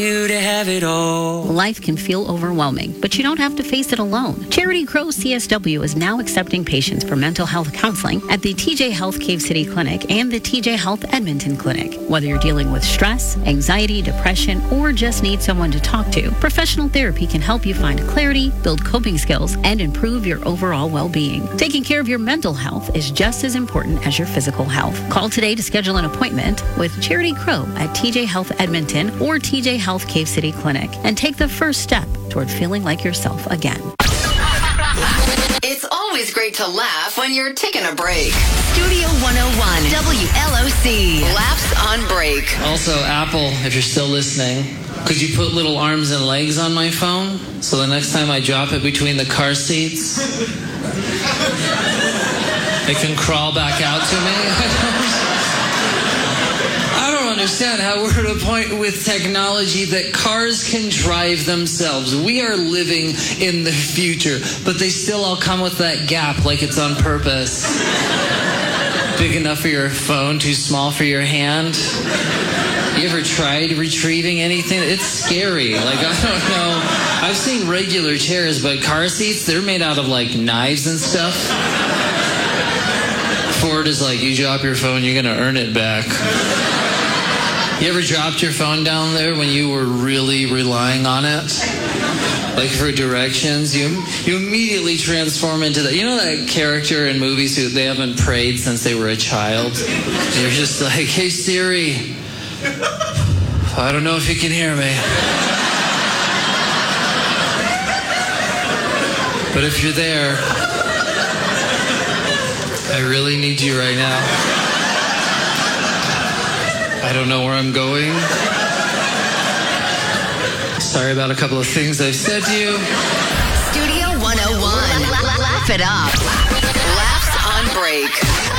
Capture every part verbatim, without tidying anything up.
You to have it all. Life can feel overwhelming, but you don't have to face it alone. Charity Crow C S W is now accepting patients for mental health counseling at the T J Health Cave City Clinic and the T J Health Edmonton Clinic. Whether you're dealing with stress, anxiety, depression, or just need someone to talk to, professional therapy can help you find clarity, build coping skills, and improve your overall well-being. Taking care of your mental health is just as important as your physical health. Call today to schedule an appointment with Charity Crow at T J Health Edmonton or T J Health Cave City Clinic and take the first step toward feeling like yourself again. It's always great to laugh when you're taking a break. Studio one oh one, W L O C. Laughs on break. Also, Apple, if you're still listening, could you put little arms and legs on my phone? So the next time I drop it between the car seats, it can crawl back out to me. I don't understand how we're at a point with technology that cars can drive themselves. We are living in the future, but they still all come with that gap like it's on purpose. Big enough for your phone, too small for your hand. You ever tried retrieving anything? It's scary. Like, I don't know. I've seen regular chairs, but car seats, they're made out of like knives and stuff. Ford is like, you drop your phone, you're going to earn it back. You ever dropped your phone down there when you were really relying on it? Like for directions? You you immediately transform into that. You know that character in movies who they haven't prayed since they were a child? You're just like, hey Siri, I don't know if you can hear me. But if you're there, I really need you right now. I don't know where I'm going. Sorry about a couple of things I've said to you. Studio one oh one. Laugh it up. Laughs on break.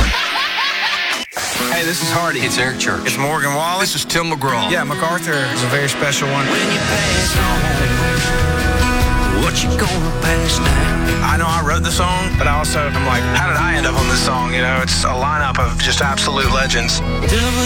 Hey, this is Hardy. It's Eric Church. It's Morgan Wallace. This is Tim McGraw. Yeah, MacArthur is a very special one. When you pass on, what you gonna pass down? I know I wrote the song, but I also am like, how did I end up on this song? You know, it's a lineup of just absolute legends.